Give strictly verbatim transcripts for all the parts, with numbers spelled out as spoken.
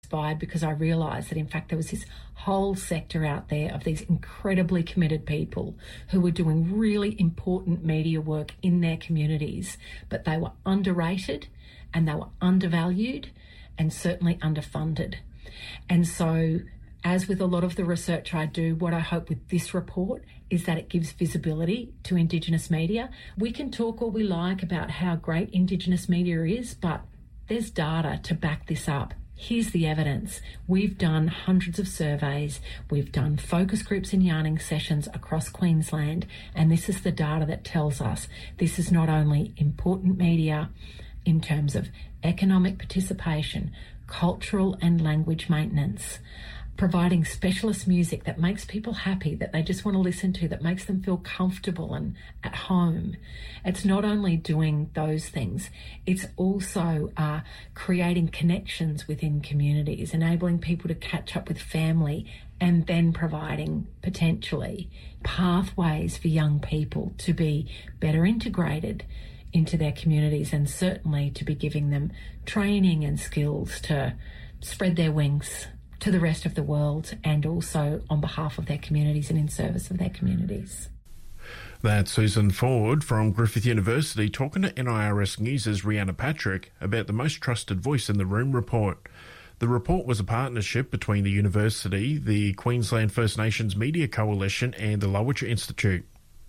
inspired because I realised that, in fact, there was this whole sector out there of these incredibly committed people who were doing really important media work in their communities, but they were underrated and they were undervalued and certainly underfunded. And so, as with a lot of the research I do, what I hope with this report is that it gives visibility to Indigenous media. We can talk all we like about how great Indigenous media is, but there's data to back this up. Here's the evidence. We've done hundreds of surveys. We've done focus groups and yarning sessions across Queensland, and this is the data that tells us this is not only important media in terms of economic participation, cultural and language maintenance, providing specialist music that makes people happy, that they just want to listen to, that makes them feel comfortable and at home. It's not only doing those things, it's also uh, creating connections within communities, enabling people to catch up with family, and then providing potentially pathways for young people to be better integrated into their communities, and certainly to be giving them training and skills to spread their wings to the rest of the world, and also on behalf of their communities and in service of their communities. That's Susan Ford from Griffith University talking to N I R S News' Rhianna Patrick about the Most Trusted Voice in the Room report. The report was a partnership between the university, the Queensland First Nations Media Coalition and the Lowitja Institute.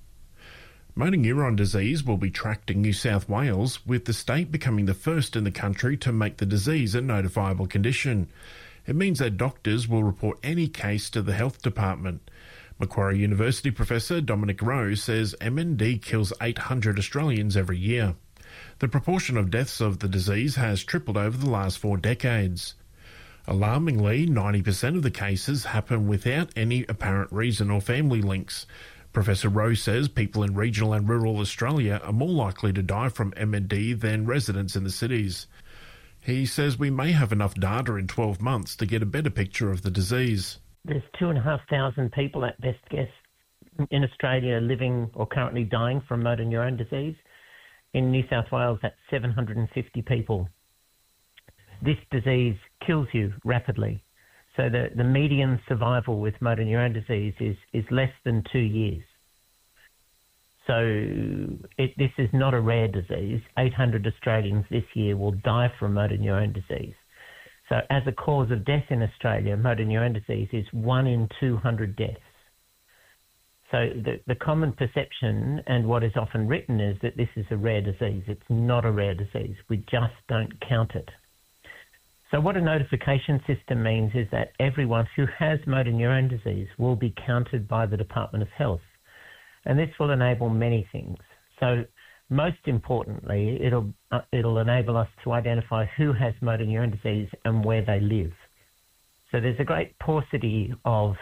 Motor neuron disease will be tracked in New South Wales, with the state becoming the first in the country to make the disease a notifiable condition. It means that doctors will report any case to the health department. Macquarie University Professor Dominic Rowe says M N D kills eight hundred Australians every year. The proportion of deaths of the disease has tripled over the last four decades. Alarmingly, ninety percent of the cases happen without any apparent reason or family links. Professor Rowe says people in regional and rural Australia are more likely to die from M N D than residents in the cities. He says we may have enough data in twelve months to get a better picture of the disease. There's two and a half thousand people at best guess in Australia living or currently dying from motor neuron disease. In New South Wales, that's seven hundred fifty people. This disease kills you rapidly. So the, the median survival with motor neuron disease is, is less than two years. So it, this is not a rare disease. eight hundred Australians this year will die from motor neuron disease. So as a cause of death in Australia, motor neuron disease is one in two hundred deaths. So the, the common perception and what is often written is that this is a rare disease. It's not a rare disease. We just don't count it. So what a notification system means is that everyone who has motor neuron disease will be counted by the Department of Health. And this will enable many things. So most importantly, it'll uh, it'll enable us to identify who has motor neuron disease and where they live. So there's a great paucity of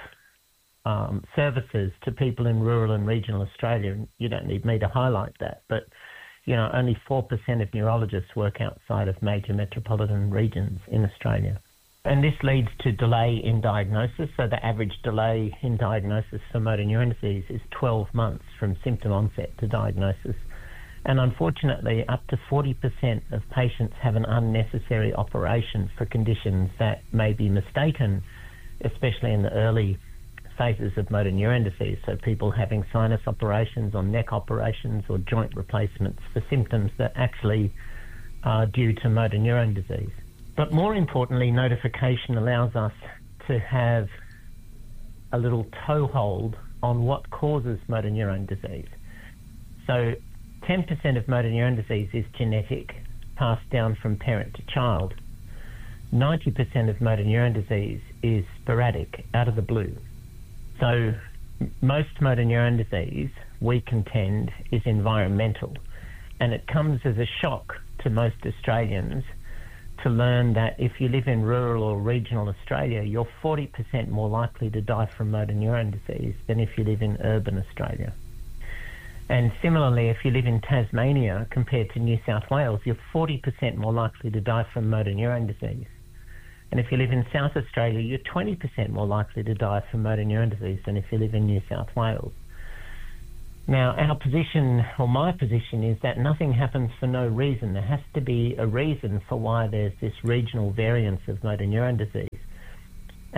um, services to people in rural and regional Australia. And you don't need me to highlight that, but you know, only four percent of neurologists work outside of major metropolitan regions in Australia. And this leads to delay in diagnosis. So the average delay in diagnosis for motor neuron disease is twelve months from symptom onset to diagnosis. And unfortunately, up to forty percent of patients have an unnecessary operation for conditions that may be mistaken, especially in the early phases of motor neuron disease. So people having sinus operations or neck operations or joint replacements for symptoms that actually are due to motor neuron disease. But more importantly, notification allows us to have a little toehold on what causes motor neuron disease. So ten percent of motor neuron disease is genetic, passed down from parent to child. ninety percent of motor neuron disease is sporadic, out of the blue. So most motor neuron disease, we contend, is environmental. And it comes as a shock to most Australians to learn that if you live in rural or regional Australia, you're forty percent more likely to die from motor neuron disease than if you live in urban Australia. And similarly, if you live in Tasmania compared to New South Wales, you're forty percent more likely to die from motor neuron disease. And if you live in South Australia, you're twenty percent more likely to die from motor neuron disease than if you live in New South Wales. Now, our position, or my position, is that nothing happens for no reason. There has to be a reason for why there's this regional variance of motor neuron disease.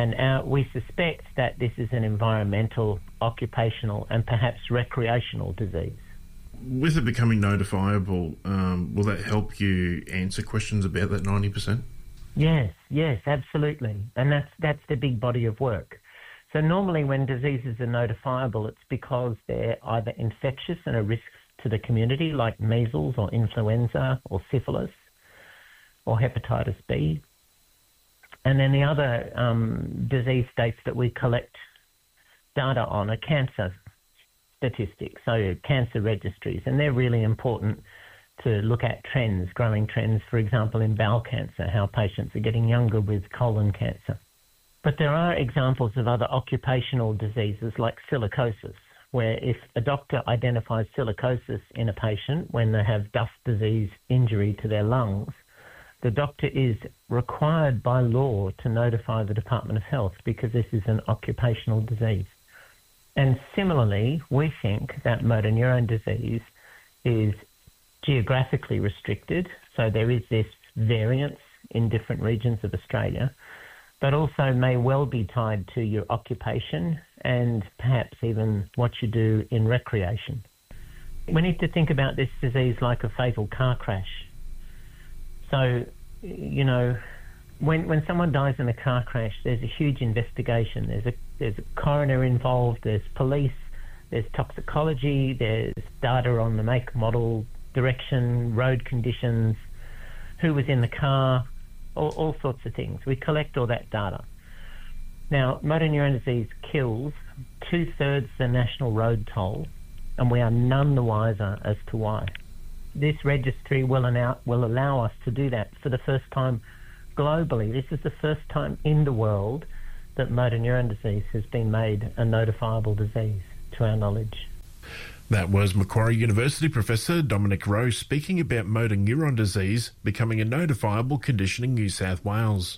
And our, we suspect that this is an environmental, occupational and perhaps recreational disease. With it becoming notifiable, um, will that help you answer questions about that ninety percent? Yes, yes, absolutely. And that's that's the big body of work. So normally when diseases are notifiable, it's because they're either infectious and a risk to the community, like measles or influenza or syphilis or hepatitis B. And then the other um, disease states that we collect data on are cancer statistics, so cancer registries, and they're really important to look at trends, growing trends, for example, in bowel cancer, how patients are getting younger with colon cancer. But there are examples of other occupational diseases like silicosis, where if a doctor identifies silicosis in a patient when they have dust disease injury to their lungs, the doctor is required by law to notify the Department of Health because this is an occupational disease. And similarly, we think that motor neurone disease is geographically restricted, so there is this variance in different regions of Australia, but also may well be tied to your occupation and perhaps even what you do in recreation. We need to think about this disease like a fatal car crash. So, you know, when when someone dies in a car crash, there's a huge investigation. There's a there's a coroner involved, there's police, there's toxicology, there's data on the make, model, direction, road conditions, who was in the car, all, all sorts of things. We collect all that data. Now, motor neurone disease kills two-thirds the national road toll, and we are none the wiser as to why. This registry will allow, will allow us to do that for the first time globally. This is the first time in the world that motor neurone disease has been made a notifiable disease, to our knowledge. That was Macquarie University Professor Dominic Rowe speaking about motor neuron disease becoming a notifiable condition in New South Wales.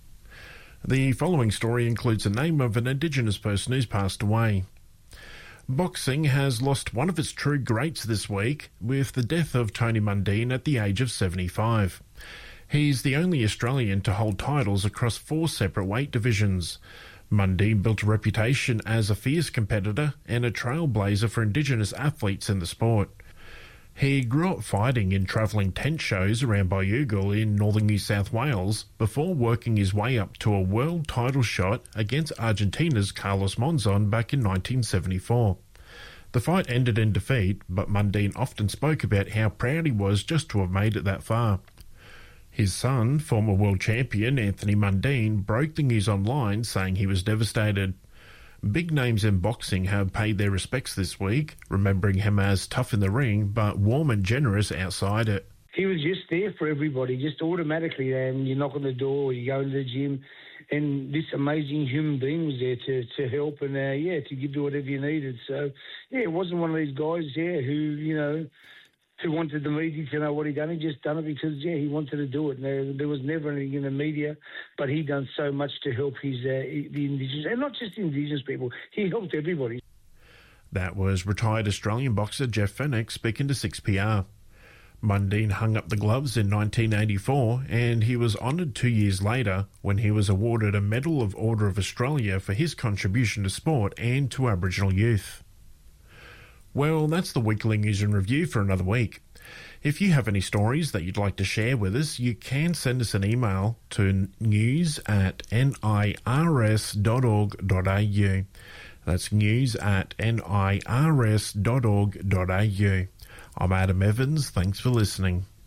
The following story includes the name of an Indigenous person who's passed away. Boxing has lost one of its true greats this week with the death of Tony Mundine at the age of seventy-five. He's the only Australian to hold titles across four separate weight divisions. Mundine built a reputation as a fierce competitor and a trailblazer for Indigenous athletes in the sport. He grew up fighting in travelling tent shows around Bayougal in northern New South Wales before working his way up to a world title shot against Argentina's Carlos Monzon back in nineteen seventy-four. The fight ended in defeat, but Mundine often spoke about how proud he was just to have made it that far. His son, former world champion Anthony Mundine, broke the news online saying he was devastated. Big names in boxing have paid their respects this week, remembering him as tough in the ring but warm and generous outside it. He was just there for everybody, just automatically. And you knock on the door, or you go into the gym, and this amazing human being was there to, to help and, uh, yeah, to give you whatever you needed. So, yeah, it wasn't one of these guys, yeah, who, you know, who wanted the media to know what he'd done. He just done it because, yeah, he wanted to do it. And there, there was never anything in the media, but he done so much to help his uh, the Indigenous, and not just Indigenous people. He helped everybody. That was retired Australian boxer Jeff Fenech speaking to six P R. Mundine hung up the gloves in nineteen eighty-four, and he was honoured two years later when he was awarded a Medal of Order of Australia for his contribution to sport and to Aboriginal youth. Well, that's the weekly news and review for another week. If you have any stories that you'd like to share with us, you can send us an email to news at nirs dot org dot a u. That's news at nirs dot org dot a u. I'm Adam Evans. Thanks for listening.